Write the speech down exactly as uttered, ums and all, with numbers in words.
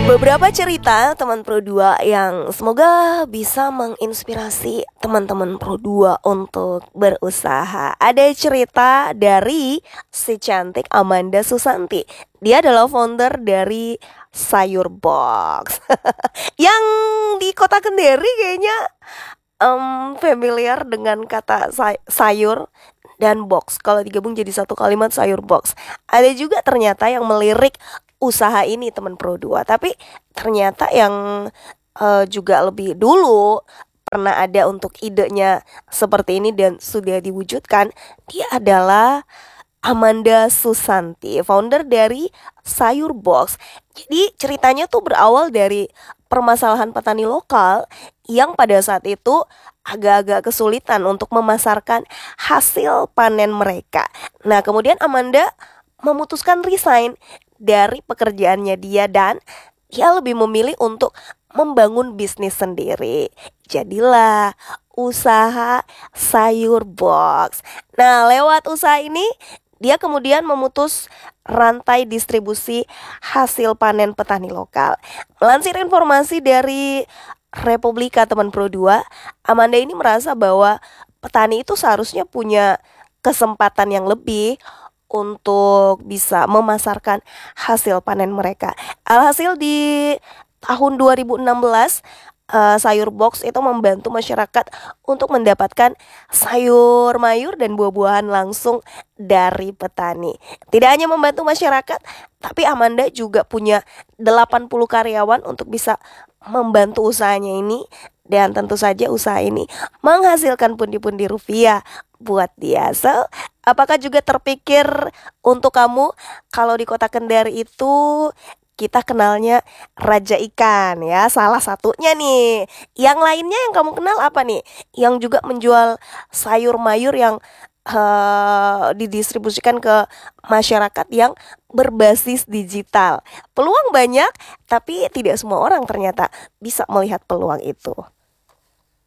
Beberapa cerita teman Pro dua yang semoga bisa menginspirasi teman-teman Pro dua untuk berusaha. Ada cerita dari si cantik Amanda Susanti. Dia adalah founder dari Sayur Box yang di Kota Kendari kayaknya um, familiar dengan kata say- sayur dan box. Kalau digabung jadi satu kalimat, Sayur Box. Ada juga ternyata yang melirik usaha ini teman Pro dua, tapi ternyata yang eh, juga lebih dulu pernah ada untuk idenya seperti ini dan sudah diwujudkan. Dia adalah Amanda Susanti, founder dari Sayur Box. Jadi ceritanya tuh berawal dari permasalahan petani lokal yang pada saat itu agak-agak kesulitan untuk memasarkan hasil panen mereka. Nah, kemudian Amanda memutuskan resign dari pekerjaannya dia dan dia lebih memilih untuk membangun bisnis sendiri. Jadilah usaha Sayur Box. Nah, lewat usaha ini dia kemudian memutus rantai distribusi hasil panen petani lokal. Melansir informasi dari Republika teman Pro dua, Amanda ini merasa bahwa petani itu seharusnya punya kesempatan yang lebih untuk bisa memasarkan hasil panen mereka. Alhasil di tahun dua ribu enam belas uh, Sayur Box itu membantu masyarakat untuk mendapatkan sayur mayur dan buah-buahan langsung dari petani. Tidak hanya membantu masyarakat, tapi Amanda juga punya delapan puluh karyawan untuk bisa membantu usahanya ini. Dan tentu saja usaha ini menghasilkan pundi-pundi rupiah buat dia. So, apakah juga terpikir untuk kamu kalau di Kota Kendari itu kita kenalnya Raja Ikan ya, salah satunya nih. Yang lainnya yang kamu kenal apa nih? Yang juga menjual sayur mayur yang uh, didistribusikan ke masyarakat yang berbasis digital. Peluang banyak, tapi tidak semua orang ternyata bisa melihat peluang itu.